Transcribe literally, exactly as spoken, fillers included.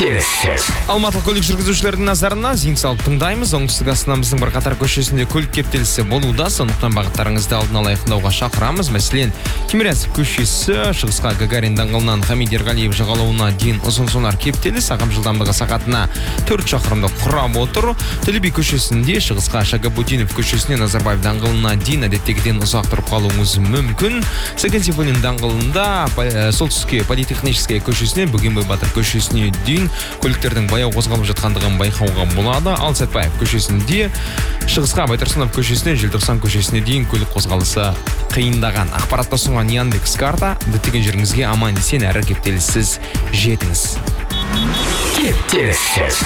кептеліс. Алматылық көлік жүргізушілердің назарына зейін салып тыңдаймыз. Оңтүстік астанамыздың бірқатар көшесінде көлік кептелісі болуда, сондықтан бағыттарыңызды алдын ала айқындауға шақырамыз. Мәселен, Тимирязев көшесі шығысқа Гагарин даңғылынан Хамид Ерғалиев жағалауына дейін ұзын-сонар кептеліс, ағым жылдамдығы сағатына төрт шақырымды құрап отыр. Төле би көшесінде шығысқа Шагабутдинов көшесінен Назарбаев даңғылына дейін әдеттегіден ұзақ тұрып қалуыңыз мүмкін. Сәкен Сейфуллин даңғылында солтүстікке Политехническая көшесінен Бөгенбай Батыр көшесіне дейін көліктердің баяу қозғалып жатқандығын байқауға болады. Ал Сәтпаев көшесінде шығысқа Байтұрсынов көшесінен Желтоқсан көшесіне дейін көлік қозғалысы қиындаған. Ақпаратты ұсынған Яндекс карта. Діттеген жеріңізге аман есен әрі кептеліссіз жетіңіз. Кептеліс.